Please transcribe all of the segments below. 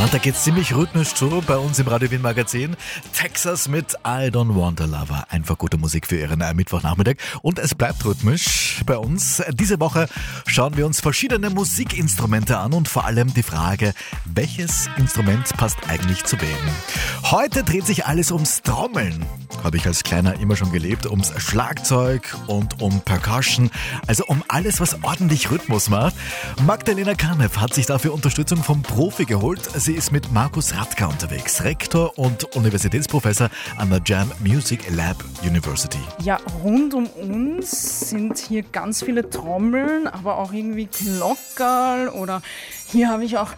Ja, da geht's ziemlich rhythmisch zu bei uns im Radio Wien Magazin. Texas mit I Don't Want a Lover. Einfach gute Musik für Ihren Mittwochnachmittag. Und es bleibt rhythmisch bei uns. Diese Woche schauen wir uns verschiedene Musikinstrumente an und vor allem die Frage, welches Instrument passt eigentlich zu wem? Heute dreht sich alles ums Trommeln. Habe ich als Kleiner immer schon gelebt. Ums Schlagzeug und um Percussion. Also um alles, was ordentlich Rhythmus macht. Magdalena Kanev hat sich dafür Unterstützung vom Profi geholt. Sie ist mit Markus Radka unterwegs, Rektor und Universitätsprofessor an der Jam Music Lab University. Ja, rund um uns sind hier ganz viele Trommeln, aber auch irgendwie Glockerl oder hier habe ich auch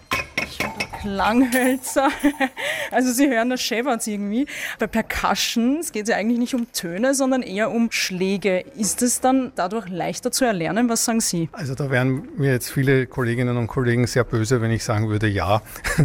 Klanghölzer. Also Sie hören, das scheppert's irgendwie. Bei Percussion geht es ja eigentlich nicht um Töne, sondern eher um Schläge. Ist es dann dadurch leichter zu erlernen? Was sagen Sie? Also da wären mir jetzt viele Kolleginnen und Kollegen sehr böse, wenn ich sagen würde, ja.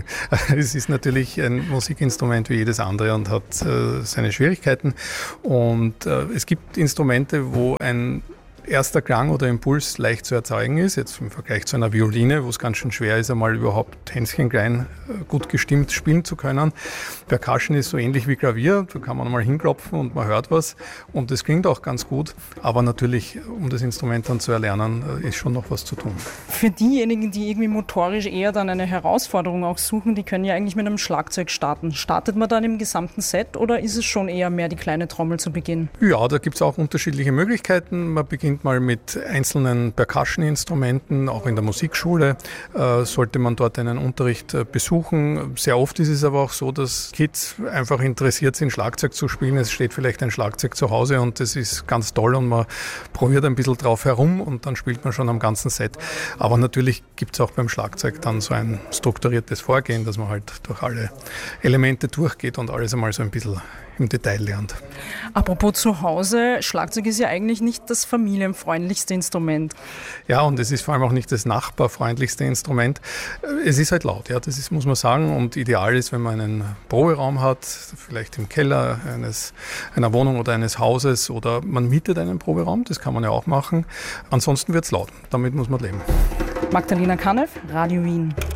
Es ist natürlich ein Musikinstrument wie jedes andere und hat seine Schwierigkeiten. Und es gibt Instrumente, wo ein erster Klang oder Impuls leicht zu erzeugen ist, jetzt im Vergleich zu einer Violine, wo es ganz schön schwer ist, einmal überhaupt hänschenklein gut gestimmt spielen zu können. Percussion ist so ähnlich wie Klavier, da kann man mal hinklopfen und man hört was und das klingt auch ganz gut, aber natürlich, um das Instrument dann zu erlernen, ist schon noch was zu tun. Für diejenigen, die irgendwie motorisch eher dann eine Herausforderung auch suchen, die können ja eigentlich mit einem Schlagzeug starten. Startet man dann im gesamten Set oder ist es schon eher mehr die kleine Trommel zu Beginn? Ja, da gibt es auch unterschiedliche Möglichkeiten. Man beginnt mal mit einzelnen Percussion-Instrumenten, auch in der Musikschule sollte man dort einen Unterricht besuchen. Sehr oft ist es aber auch so, dass Kids einfach interessiert sind, Schlagzeug zu spielen. Es steht vielleicht ein Schlagzeug zu Hause und das ist ganz toll und man probiert ein bisschen drauf herum und dann spielt man schon am ganzen Set. Aber natürlich gibt es auch beim Schlagzeug dann so ein strukturiertes Vorgehen, dass man halt durch alle Elemente durchgeht und alles einmal so ein bisschen im Detail lernt. Apropos zu Hause, Schlagzeug ist ja eigentlich nicht das familienfreundlichste Instrument. Ja, und es ist vor allem auch nicht das nachbarfreundlichste Instrument. Es ist halt laut, ja, das ist, muss man sagen. Und ideal ist, wenn man einen Proberaum hat, vielleicht im Keller einer Wohnung oder eines Hauses oder man mietet einen Proberaum, das kann man ja auch machen. Ansonsten wird es laut, damit muss man leben. Magdalena Kanev, Radio Wien.